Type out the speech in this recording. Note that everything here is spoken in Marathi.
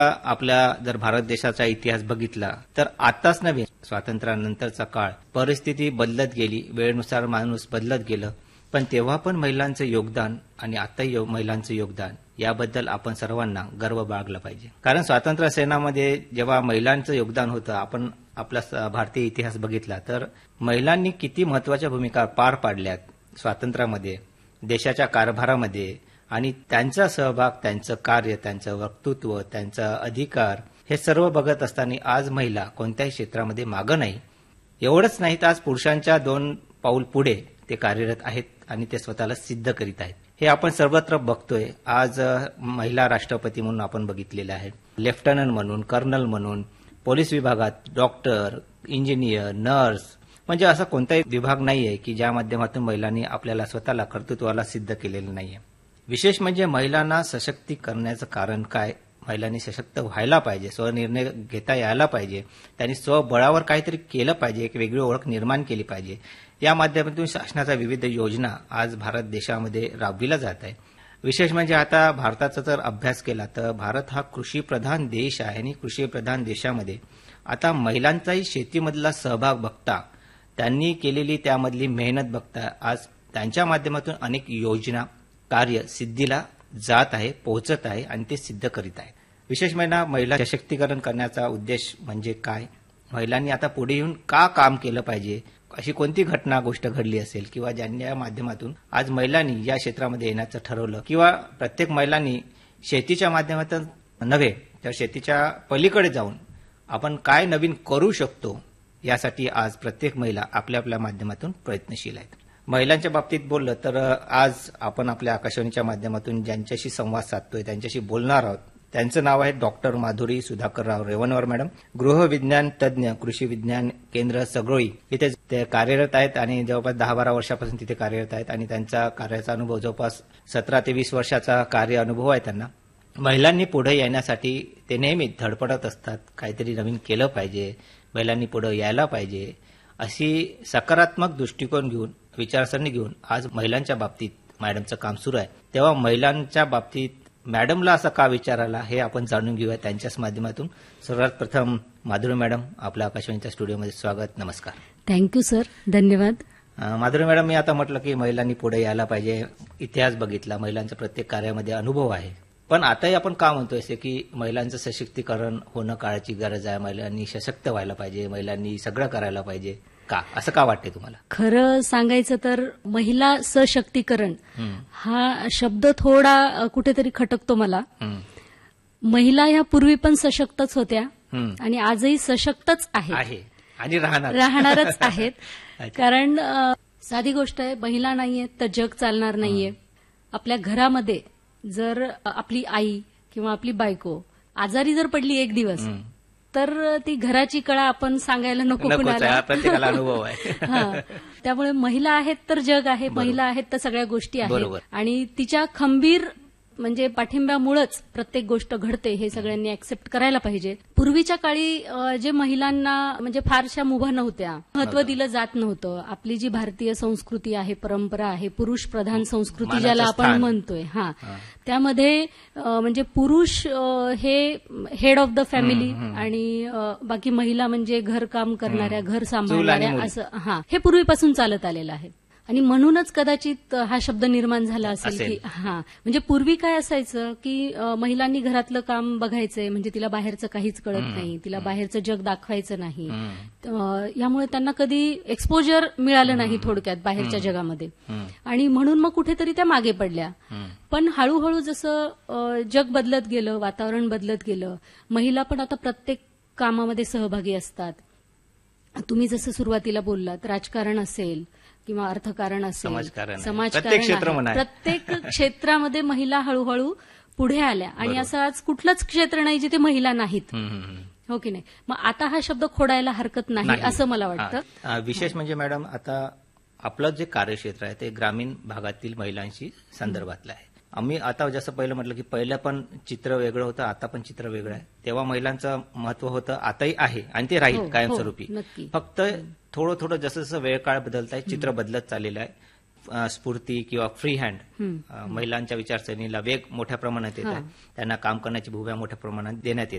आपल्या जर भारत देशाचा इतिहास बघितला तर आताच नव्हे, स्वातंत्र्यानंतरचा काळ परिस्थिती बदलत गेली, वेळेनुसार माणूस बदलत गेलं, पण तेव्हा पण महिलांचं योगदान आणि आताही महिलांचं योगदान याबद्दल आपण सर्वांना गर्व बाळगला पाहिजे. कारण स्वातंत्र्य सेनामध्ये जेव्हा महिलांचं योगदान होतं, आपण आपला भारतीय इतिहास बघितला तर महिलांनी किती महत्वाच्या भूमिका पार पाडल्यात स्वातंत्र्यामध्ये, देशाच्या कारभारामध्ये, आणि त्यांचा सहभाग, त्यांचं कार्य, त्यांचं वक्तृत्व, त्यांचा अधिकार हे सर्व बघत असताना आज महिला कोणत्याही क्षेत्रामध्ये मागं नाही. एवढंच नाही तर आज पुरुषांच्या 2 पाऊल पुढे ते कार्यरत आहेत आणि ते स्वतःला सिद्ध करीत आहेत. हे आपण सर्वत्र बघतोय. आज महिला राष्ट्रपती म्हणून आपण बघितलेले आहेत, लेफ्टनंट म्हणून, कर्नल म्हणून, पोलीस विभागात डॉक्टर, इंजिनियर, नर्स, म्हणजे असा कोणताही विभाग नाहीये की ज्या माध्यमातून महिलांनी आपल्याला स्वतःला कर्तृत्वाला सिद्ध केलेलं नाहीये. विशेष म्हणजे महिलांना सशक्ती करण्याचं कारण काय? महिलांनी सशक्त व्हायला पाहिजे, स्वनिर्णय घेता यायला पाहिजे, त्यांनी स्वबळावर काहीतरी केलं पाहिजे, एक वेगळी ओळख निर्माण केली पाहिजे. या माध्यमातून शासनाच्या विविध योजना आज भारत देशामध्ये राबविल्या जात आहे. विशेष म्हणजे आता भारताचा जर अभ्यास केला तर भारत हा कृषीप्रधान देश आहे आणि कृषीप्रधान देशामध्ये आता महिलांचाही शेतीमधला सहभाग बघता, त्यांनी केलेली त्यामधली मेहनत बघता आज त्यांच्या माध्यमातून अनेक योजना, कार्य सिद्धीला जात आहे, पोहोचत आहे आणि ते सिद्ध करीत आहे. विशेष म्हणजे महिला सशक्तीकरण करण्याचा उद्देश म्हणजे काय? महिलांनी आता पुढे येऊन का काम केलं पाहिजे? अशी कोणती घटना, गोष्ट घडली असेल किंवा ज्यांच्या माध्यमातून आज महिलांनी या क्षेत्रामध्ये येण्याचं ठरवलं, किंवा प्रत्येक महिलांनी शेतीच्या माध्यमातून नव्हे तर शेतीच्या पलीकडे जाऊन आपण काय नवीन करू शकतो, यासाठी आज प्रत्येक महिला आपल्या आपल्या माध्यमातून प्रयत्नशील आहेत. महिलांच्या बाबतीत बोललं तर आज आपण आपल्या आकाशवाणीच्या माध्यमातून ज्यांच्याशी संवाद साधतोय, त्यांच्याशी बोलणार आहोत, त्यांचं नाव आहे डॉक्टर माधुरी सुधाकरराव रेवणवर मॅडम. गृहविज्ञान तज्ज्ञ, कृषी विज्ञान केंद्र सगळोई इथे ते कार्यरत आहेत आणि जवळपास 10-12 वर्षापासून तिथे कार्यरत आहेत आणि त्यांचा कार्याचा अनुभव जवळपास 17 ते 20 वर्षाचा कार्य अनुभव आहे त्यांना. महिलांनी पुढे येण्यासाठी ते नेहमी धडपडत असतात, काहीतरी नवीन केलं पाहिजे, महिलांनी पुढे यायला पाहिजे, अशी सकारात्मक दृष्टिकोन घेऊन, विचारसरणी घेऊन आज महिलांच्या बाबतीत मॅडमचं काम सुरू आहे. तेव्हा महिलांच्या बाबतीत मॅडमला असं का विचारायला, हे आपण जाणून घेऊया त्यांच्याच माध्यमातून. सर्वात प्रथम माधुरी मॅडम, आपल्या आकाशवाणीच्या स्टुडिओमध्ये स्वागत. नमस्कार. थँक्यू सर, धन्यवाद. माधुरी मॅडम, मी आता म्हटलं की महिलांनी पुढे यायला पाहिजे, इतिहास बघितला, महिलांचा प्रत्येक कार्यामध्ये अनुभव आहे, पण आताही आपण का म्हणतोय असे की महिलांचं सशक्तीकरण होणं काळाची गरज आहे, महिलांनी सशक्त व्हायला पाहिजे, महिलांनी सगळं करायला पाहिजे, का असं का वाटते तुम्हाला? खरं सांगायचं तर महिला सशक्तीकरण हा शब्द थोडा कुठेतरी खटकतो मला. महिला ह्या पूर्वी पण सशक्तच होत्या आणि आजही सशक्तच आहेत आणि राहणारच आहेत. कारण साधी गोष्ट आहे, महिला नाहीये तर जग चालणार नाहीये. आपल्या घरामध्ये जर आपली आई किंवा आपली बायको आजारी जर पडली एक दिवस, तर ती घराची कळा आपण सांगायला नको कुणाला, प्रत्येकाला अनुभव आहे. त्यामुळे महिला आहेत तर जग आहे, महिला आहेत तर सगळ्या गोष्टी आहेत आणि तिच्या खंबीर म्हणजे पाठिंब्यामुळेच प्रत्येक गोष्ट घडते, हे सगळ्यांनी ऍक्सेप्ट करायला पाहिजे. पूर्वीच्या काळी जे महिलांना म्हणजे फारशा मुभा नव्हत्या, महत्व दिलं जात नव्हतं. आपली जी भारतीय संस्कृती आहे, परंपरा आहे, पुरुष प्रधान संस्कृती ज्याला आपण म्हणतोय, त्यामध्ये म्हणजे पुरुष हे हेड ऑफ द फॅमिली आणि बाकी महिला म्हणजे घरकाम करणाऱ्या, घर सांभाळणाऱ्या, असं हे पूर्वीपासून चालत आलेलं आहे. आणि म्हणूनच कदाचित हा शब्द निर्माण झाला असेल की म्हणजे पूर्वी काय असायचं की महिलांनी घरातलं काम बघायचंय म्हणजे तिला बाहेरचं काहीच कळत नाही, तिला बाहेरचं जग दाखवायचं नाही, यामुळे त्यांना कधी एक्सपोजर मिळालं नाही थोडक्यात बाहेरच्या जगामध्ये, आणि म्हणून मग कुठेतरी त्या मागे पडल्या. पण हळूहळू जसं जग बदलत गेलं, वातावरण बदलत गेलं, महिला पण आता प्रत्येक कामामध्ये सहभागी असतात. तुम्ही जसं सुरुवातीला बोललात, राजकारण असेल किंवा अर्थकारण असेल, समाजकारण, प्रत्येक क्षेत्रामध्ये महिला हळूहळू पुढे आल्या आणि असं आज कुठलंच क्षेत्र नाही जिथे महिला नाहीत, हो की नाही? मग आता हा शब्द खोडायला हरकत नाही असं मला वाटतं. विशेष म्हणजे मॅडम, आता आपलं जे कार्यक्षेत्र आहे ते ग्रामीण भागातील महिलांशी संदर्भातलं आहे. आम्ही आता जसं पहिलं म्हटलं की पहिलं पण चित्र वेगळं होतं, आता पण चित्र वेगळं आहे. तेव्हा महिलांचं महत्व होतं, आताही आहे आणि ते राहील कायमस्वरूपी. फक्त थोडं थोडं जसं जसं वेळ काळ बदलत आहे, चित्र बदलत चाललेलं आहे. स्फूर्ती किंवा फ्री हँड महिलांच्या विचारसरणीला वेग मोठ्या प्रमाणात येत आहे. त्यांना काम करण्याची भूमिका मोठ्या प्रमाणात देण्यात येते.